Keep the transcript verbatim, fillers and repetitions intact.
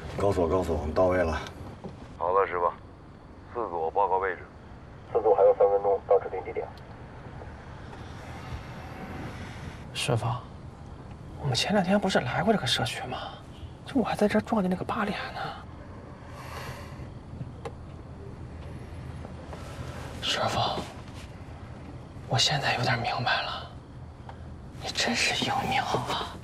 高所高所，我们到位了。 好的，师傅。四组报告位置。 四组还有三分钟到指定地点。 师傅，我们前两天不是来过这个社区吗？这我还在这儿撞见那个八脸呢。师傅，我现在有点明白了，你真是英明啊！